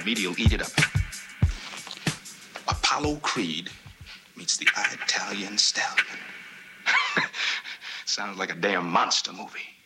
meat, he'll eat it up. Apollo Creed meets the Italian Stallion. Sounds like a damn monster movie.